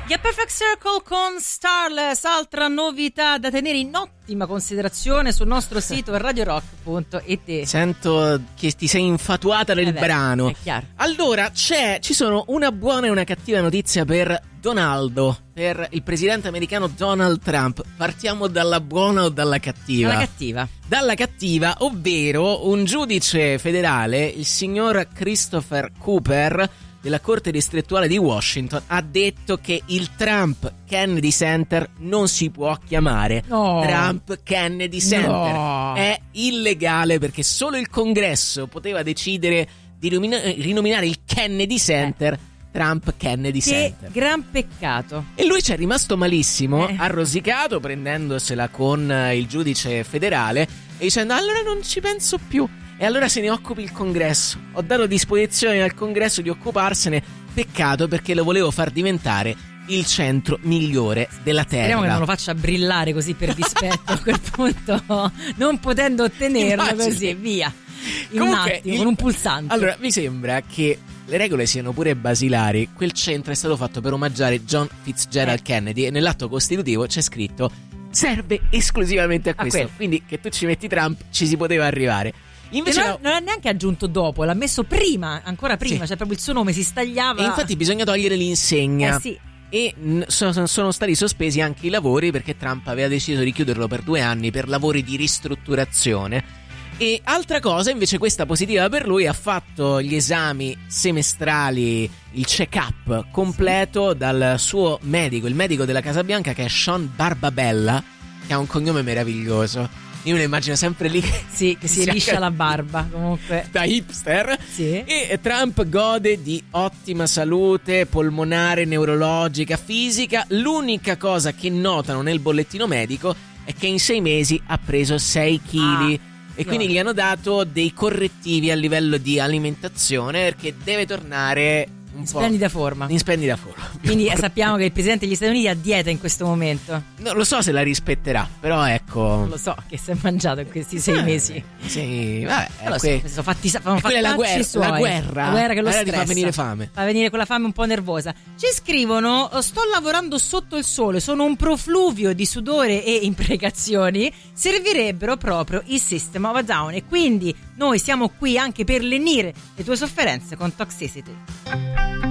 The Perfect Circle con Starless, altra novità da tenere in ottima considerazione sul nostro sito radiorock.it. Sento che ti sei infatuata del brano. È chiaro. Allora, ci sono una buona e una cattiva notizia per Donaldo, per il presidente americano Donald Trump. Partiamo dalla buona o dalla cattiva? Dalla cattiva. Dalla cattiva, ovvero un giudice federale, il signor Christopher Cooper della Corte distrettuale di Washington, ha detto che il Trump Kennedy Center non si può chiamare Trump Kennedy Center. No. È illegale perché solo il Congresso poteva decidere di rinominare il Kennedy Center Trump Kennedy Center. Che gran peccato. E lui ci è rimasto malissimo, ha rosicato prendendosela con il giudice federale e dicendo allora non ci penso più. E allora se ne occupi il Congresso. Ho dato disposizione al Congresso di occuparsene. Peccato, perché lo volevo far diventare il centro migliore della Terra. Speriamo che non lo faccia brillare così per dispetto a quel punto, non potendo ottenerlo. Immagini. Così via in comunque, un attimo con un pulsante. Allora mi sembra che le regole siano pure basilari. Quel centro è stato fatto per omaggiare John Fitzgerald Kennedy e nell'atto costitutivo c'è scritto serve esclusivamente a questo. Quindi che tu ci metti Trump ci si poteva arrivare. Invece non è neanche aggiunto dopo, l'ha messo prima, ancora prima, cioè proprio il suo nome si stagliava. E infatti bisogna togliere l'insegna. Sì. E sono stati sospesi anche i lavori perché Trump aveva deciso di chiuderlo per 2 anni per lavori di ristrutturazione. E altra cosa, invece, questa positiva per lui, ha fatto gli esami semestrali, il check-up completo dal suo medico, il medico della Casa Bianca, che è Sean Barbabella, che ha un cognome meraviglioso. Io me lo immagino sempre lì che si liscia la barba, comunque da hipster. Sì. E Trump gode di ottima salute polmonare, neurologica, fisica. L'unica cosa che notano nel bollettino medico è che in 6 mesi ha preso 6 kg. E quindi gli hanno dato dei correttivi a livello di alimentazione perché deve tornare in splendida forma. Quindi sappiamo che il presidente degli Stati Uniti ha dieta in questo momento. Non lo so se la rispetterà, però ecco. Non lo so che si è mangiato in questi 6 mesi. Sì, vabbè. Sono fatti quella è la guerra che lo stressa, ti fa venire fame. Fa venire quella fame un po' nervosa. Ci scrivono: sto lavorando sotto il sole, sono un profluvio di sudore e imprecazioni. Servirebbero proprio il System of a Down. E quindi noi siamo qui anche per lenire le tue sofferenze con Toxicity.